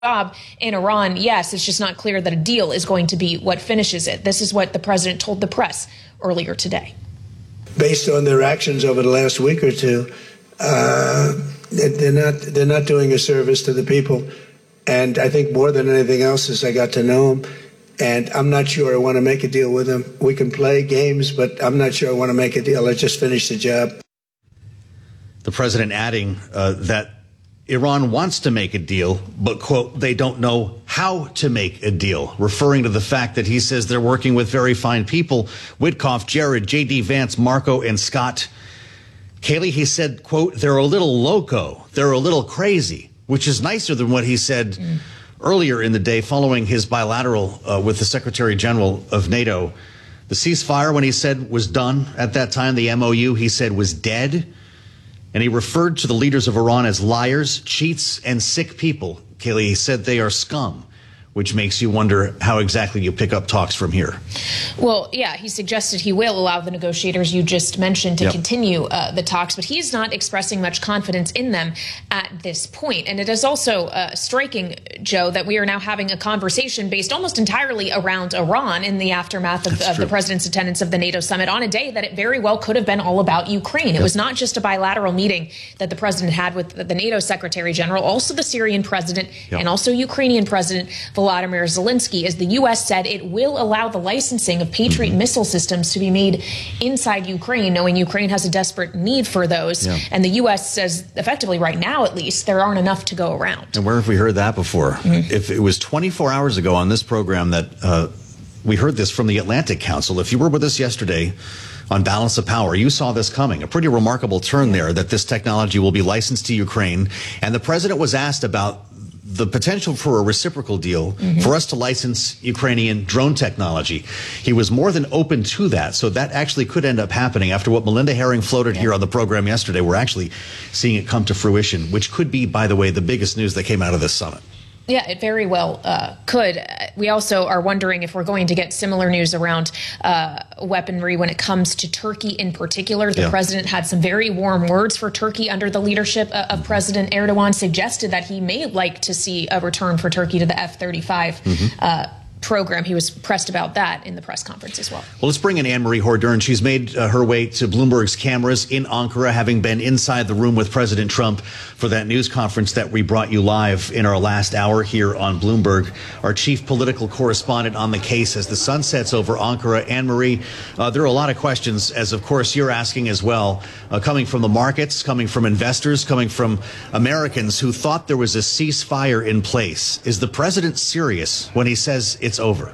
job in Iran, yes, it's just not clear that a deal is going to be what finishes it. This is what the president told the press earlier today. Based on their actions over the last week or two, they're not doing a service to the people. And I think more than anything else is I got to know them. And I'm not sure I want to make a deal with them. We can play games, but I'm not sure I want to make a deal. I just finished the job. The president adding that Iran wants to make a deal, but, quote, they don't know how to make a deal, referring to the fact that he says they're working with very fine people, Witkoff, Jared, J.D. Vance, Marco, and Scott. Kayleigh, he said, quote, they're a little loco, they're a little crazy, which is nicer than what he said earlier in the day following his bilateral with the Secretary General of NATO. The ceasefire, when he said was done at that time, the MOU, he said was dead. And he referred to the leaders of Iran as liars, cheats, and sick people. Kayleigh, he said they are scum, which makes you wonder how exactly you pick up talks from here. Well, yeah, he suggested he will allow the negotiators you just mentioned to continue the talks, but he's not expressing much confidence in them at this point. And it is also striking, Joe, that we are now having a conversation based almost entirely around Iran in the aftermath of the president's attendance of the NATO summit on a day that it very well could have been all about Ukraine. It was not just a bilateral meeting that the president had with the NATO Secretary General, also the Syrian president and also Ukrainian President Volodymyr Zelensky, as the U.S. said it will allow the licensing of Patriot missile systems to be made inside Ukraine, knowing Ukraine has a desperate need for those. And the U.S. says, effectively right now at least, there aren't enough to go around. And where have we heard that before? If it was 24 hours ago on this program that we heard this from the Atlantic Council, if you were with us yesterday on Balance of Power, you saw this coming. A pretty remarkable turn there, that this technology will be licensed to Ukraine. And the president was asked about the potential for a reciprocal deal for us to license Ukrainian drone technology. He was more than open to that. So that actually could end up happening. After what Melinda Herring floated here on the program yesterday, we're actually seeing it come to fruition, which could be, by the way, the biggest news that came out of this summit. Yeah, it very well could. We also are wondering if we're going to get similar news around weaponry when it comes to Turkey in particular. The president had some very warm words for Turkey under the leadership of President Erdogan, suggested that he may like to see a return for Turkey to the F-35 program. He was pressed about that in the press conference as well. Well, let's bring in Anne-Marie Hordern. She's made her way to Bloomberg's cameras in Ankara, having been inside the room with President Trump for that news conference that we brought you live in our last hour here on Bloomberg. Our chief political correspondent on the case as the sun sets over Ankara. Anne-Marie, there are a lot of questions, as of course you're asking as well, coming from the markets, coming from investors, coming from Americans who thought there was a ceasefire in place. Is the president serious when he says it's over?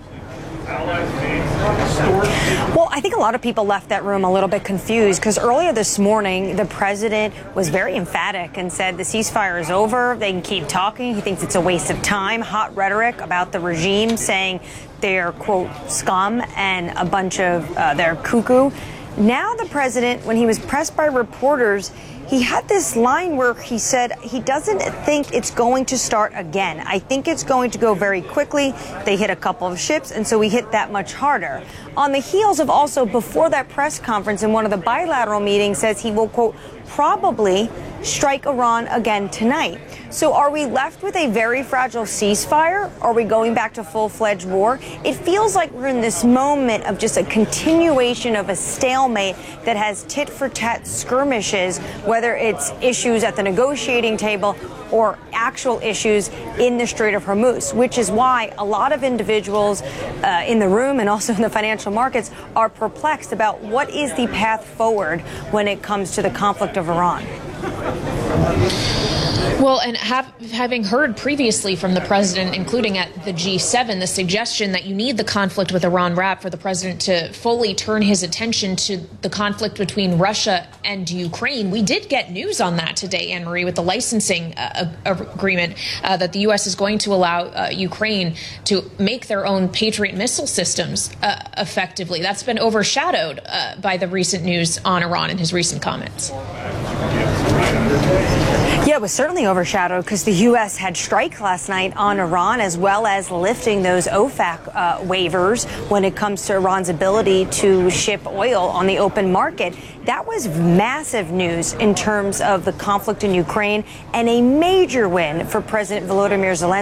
Well, I think a lot of people left that room a little bit confused because earlier this morning, the president was very emphatic and said the ceasefire is over. They can keep talking. He thinks it's a waste of time. Hot rhetoric about the regime, saying they're, quote, scum and a bunch of they're cuckoo. Now the president, when he was pressed by reporters, he had this line where he said he doesn't think it's going to start again. I think it's going to go very quickly. They hit a couple of ships, and so we hit that much harder. On the heels of also, before that press conference in one of the bilateral meetings, says he will, quote, probably strike Iran again tonight. So are we left with a very fragile ceasefire? Are we going back to full-fledged war? It feels like we're in this moment of just a continuation of a stalemate that has tit-for-tat skirmishes, whether it's issues at the negotiating table or actual issues in the Strait of Hormuz, which is why a lot of individuals in the room and also in the financial markets are perplexed about what is the path forward when it comes to the conflict of Iran. Well, and having heard previously from the president, including at the G7, the suggestion that you need the conflict with Iran wrapped for the president to fully turn his attention to the conflict between Russia and Ukraine. We did get news on that today, Anne-Marie, with the licensing agreement that the U.S. is going to allow Ukraine to make their own Patriot missile systems effectively. That's been overshadowed by the recent news on Iran and his recent comments. Yeah, it was certainly overshadowed because the U.S. had strikes last night on Iran, as well as lifting those OFAC waivers when it comes to Iran's ability to ship oil on the open market. That was massive news in terms of the conflict in Ukraine and a major win for President Volodymyr Zelensky.